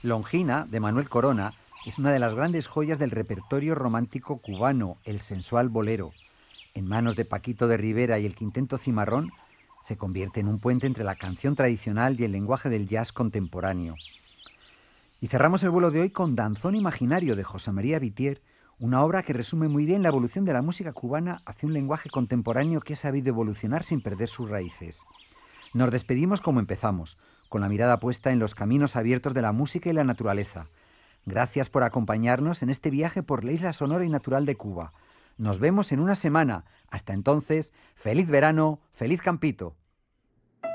Longina, de Manuel Corona, es una de las grandes joyas del repertorio romántico cubano, el sensual bolero. En manos de Paquito de Rivera y el Quinteto Cimarrón, se convierte en un puente entre la canción tradicional y el lenguaje del jazz contemporáneo. Y cerramos el vuelo de hoy con Danzón Imaginario de José María Vitier, una obra que resume muy bien la evolución de la música cubana hacia un lenguaje contemporáneo que ha sabido evolucionar sin perder sus raíces. Nos despedimos como empezamos, con la mirada puesta en los caminos abiertos de la música y la naturaleza. Gracias por acompañarnos en este viaje por la isla sonora y natural de Cuba. Nos vemos en una semana. Hasta entonces, feliz verano, feliz campito.